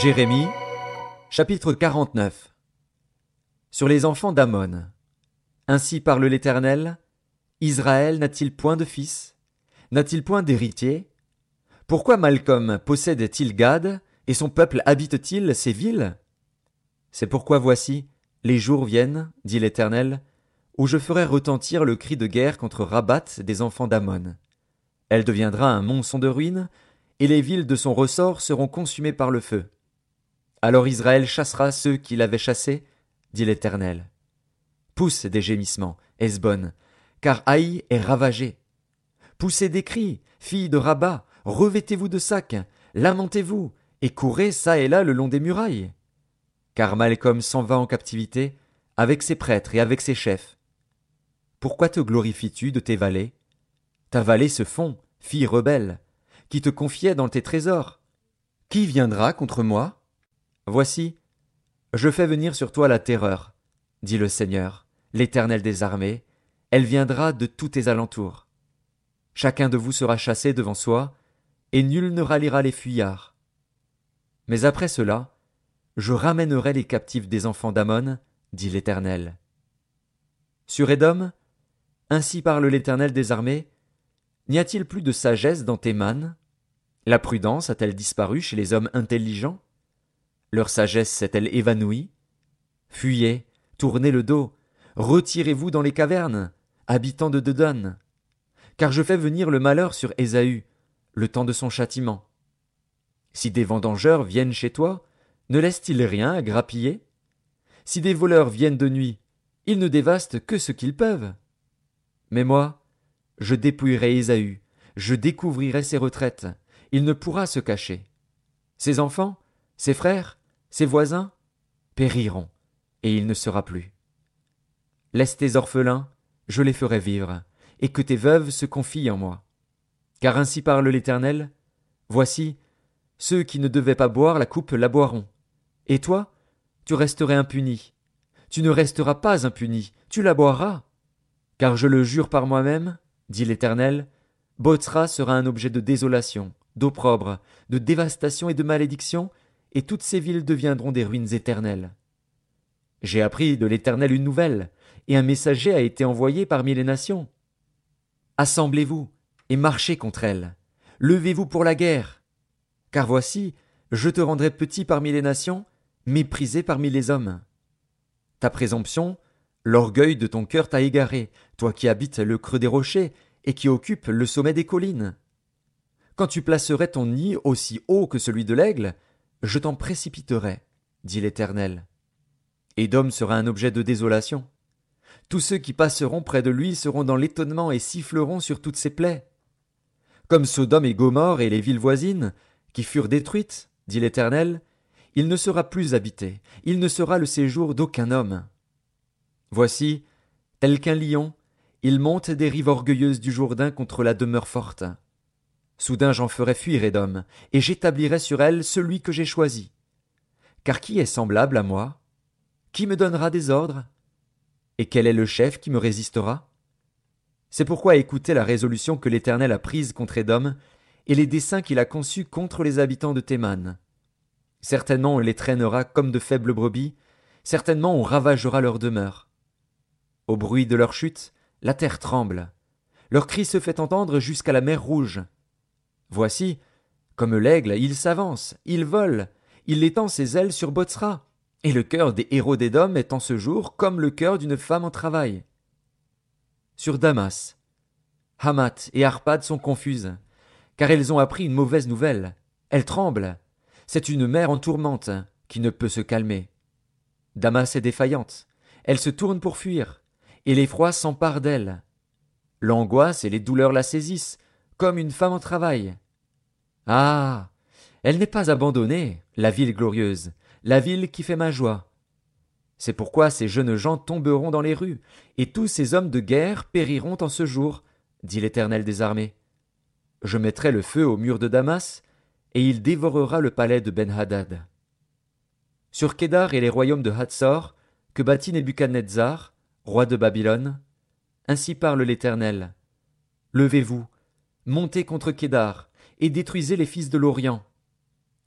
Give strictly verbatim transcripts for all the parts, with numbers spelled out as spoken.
Jérémie, chapitre quarante-neuf. Sur les enfants d'Ammon. Ainsi parle l'Éternel, Israël n'a-t-il point de fils? N'a-t-il point d'héritier? Pourquoi Malcolm possède-t-il Gad, et son peuple habite-t-il ces villes? C'est pourquoi voici, les jours viennent, dit l'Éternel, où je ferai retentir le cri de guerre contre Rabat des enfants d'Ammon. Elle deviendra un monceau de ruines, et les villes de son ressort seront consumées par le feu. Alors Israël chassera ceux qui l'avaient chassé, dit l'Éternel. Pousse des gémissements, Hesbon, car Haï est ravagée. Poussez des cris, filles de Rabat, revêtez-vous de sacs, lamentez-vous, et courez çà et là le long des murailles. Car Malcolm s'en va en captivité, avec ses prêtres et avec ses chefs. Pourquoi te glorifies-tu de tes vallées? Ta vallée se fond, fille rebelle, qui te confiait dans tes trésors. Qui viendra contre moi? Voici, je fais venir sur toi la terreur, dit le Seigneur, l'Éternel des armées, elle viendra de tous tes alentours. Chacun de vous sera chassé devant soi, et nul ne ralliera les fuyards. Mais après cela, je ramènerai les captifs des enfants d'Ammon, dit l'Éternel. Sur Édom, ainsi parle l'Éternel des armées, n'y a-t-il plus de sagesse dans Théman? La prudence a-t-elle disparu chez les hommes intelligents? Leur sagesse s'est-elle évanouie? Fuyez, tournez le dos, retirez-vous dans les cavernes, habitants de Dedon. Car je fais venir le malheur sur Ésaü, le temps de son châtiment. Si des vendangeurs viennent chez toi, ne laissent-ils rien à grappiller? Si des voleurs viennent de nuit, ils ne dévastent que ce qu'ils peuvent. Mais moi, je dépouillerai Ésaü, je découvrirai ses retraites, il ne pourra se cacher. Ses enfants, ses frères, ses voisins périront, et il ne sera plus. Laisse tes orphelins, je les ferai vivre, et que tes veuves se confient en moi. Car ainsi parle l'Éternel, voici, ceux qui ne devaient pas boire la coupe la boiront. Et toi, tu resterais impuni. Tu ne resteras pas impuni, tu la boiras. Car je le jure par moi-même, dit l'Éternel, Botsra sera un objet de désolation, d'opprobre, de dévastation et de malédiction, et toutes ces villes deviendront des ruines éternelles. J'ai appris de l'Éternel une nouvelle, et un messager a été envoyé parmi les nations. Assemblez-vous, et marchez contre elles. Levez-vous pour la guerre. Car voici, je te rendrai petit parmi les nations, méprisé parmi les hommes. Ta présomption, l'orgueil de ton cœur t'a égaré, toi qui habites le creux des rochers, et qui occupes le sommet des collines. Quand tu placerais ton nid aussi haut que celui de l'aigle, je t'en précipiterai, dit l'Éternel. Édom sera un objet de désolation. Tous ceux qui passeront près de lui seront dans l'étonnement et siffleront sur toutes ses plaies. Comme Sodome et Gomorrhe et les villes voisines, qui furent détruites, dit l'Éternel, il ne sera plus habité, il ne sera le séjour d'aucun homme. Voici, tel qu'un lion, il monte des rives orgueilleuses du Jourdain contre la demeure forte. Soudain j'en ferai fuir Édom, et j'établirai sur elle celui que j'ai choisi. Car qui est semblable à moi? Qui me donnera des ordres? Et quel est le chef qui me résistera? C'est pourquoi écoutez la résolution que l'Éternel a prise contre Édom, et les desseins qu'il a conçus contre les habitants de Théman. Certainement on les traînera comme de faibles brebis, certainement on ravagera leur demeure. Au bruit de leur chute, la terre tremble. Leur cri se fait entendre jusqu'à la mer Rouge. Voici, comme l'aigle, il s'avance, il vole, il étend ses ailes sur Botsra, et le cœur des héros d'Édom est en ce jour comme le cœur d'une femme en travail. Sur Damas, Hamath et Arpad sont confuses, car elles ont appris une mauvaise nouvelle. Elles tremblent. C'est une mer en tourmente, qui ne peut se calmer. Damas est défaillante. Elle se tourne pour fuir, et l'effroi s'empare d'elle. L'angoisse et les douleurs la saisissent, comme une femme en travail. Ah! Elle n'est pas abandonnée, la ville glorieuse, la ville qui fait ma joie. C'est pourquoi ces jeunes gens tomberont dans les rues, et tous ces hommes de guerre périront en ce jour, dit l'Éternel des armées. Je mettrai le feu au mur de Damas, et il dévorera le palais de Ben-Hadad. Sur Kédar et les royaumes de Hatzor, que bâtit Nebuchadnezzar, roi de Babylone, ainsi parle l'Éternel. Levez-vous, montez contre Kédar, et détruisez les fils de l'Orient.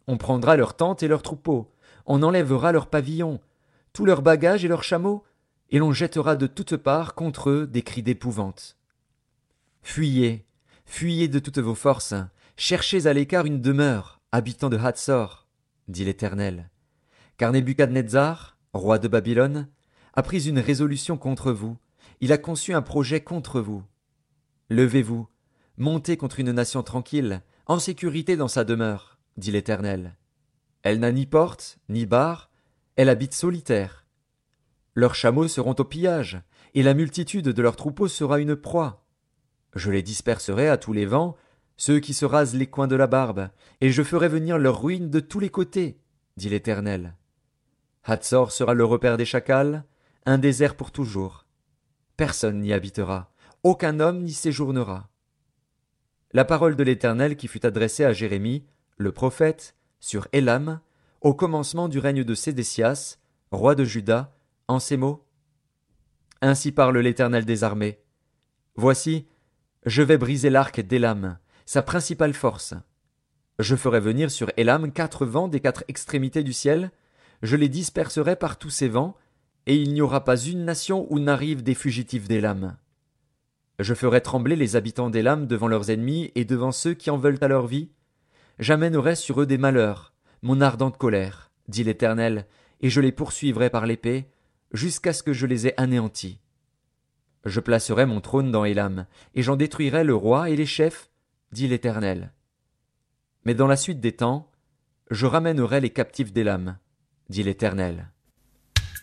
On prendra leurs tentes et leurs troupeaux, on enlèvera leurs pavillons, tous leurs bagages et leurs chameaux, et l'on jettera de toutes parts contre eux des cris d'épouvante. Fuyez, fuyez de toutes vos forces, cherchez à l'écart une demeure, habitants de Hatsor, dit l'Éternel. Car Nebuchadnezzar, roi de Babylone, a pris une résolution contre vous, il a conçu un projet contre vous. Levez-vous, montez contre une nation tranquille, en sécurité dans sa demeure, dit l'Éternel. Elle n'a ni porte, ni barre, elle habite solitaire. Leurs chameaux seront au pillage, et la multitude de leurs troupeaux sera une proie. Je les disperserai à tous les vents, ceux qui se rasent les coins de la barbe, et je ferai venir leur ruine de tous les côtés, dit l'Éternel. Hatsor sera le repère des chacals, un désert pour toujours. Personne n'y habitera, aucun homme n'y séjournera. La parole de l'Éternel qui fut adressée à Jérémie, le prophète, sur Élam, au commencement du règne de Sédécias, roi de Juda, en ces mots. Ainsi parle l'Éternel des armées. Voici, je vais briser l'arc d'Élam, sa principale force. Je ferai venir sur Élam quatre vents des quatre extrémités du ciel, je les disperserai par tous ces vents, et il n'y aura pas une nation où n'arrivent des fugitifs d'Élam. Je ferai trembler les habitants d'Élam devant leurs ennemis et devant ceux qui en veulent à leur vie. J'amènerai sur eux des malheurs, mon ardente colère, dit l'Éternel, et je les poursuivrai par l'épée, jusqu'à ce que je les ai anéantis. Je placerai mon trône dans Élam, et j'en détruirai le roi et les chefs, dit l'Éternel. Mais dans la suite des temps, je ramènerai les captifs d'Élam, dit l'Éternel.